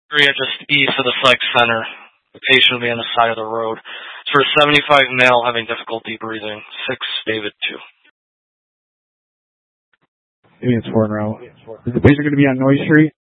area just east of the psych center. The patient will be on the side of the road. It's for a 75 male having difficulty breathing. 6 David 2. It's 4 now. Is the patient going to be on Noise Street?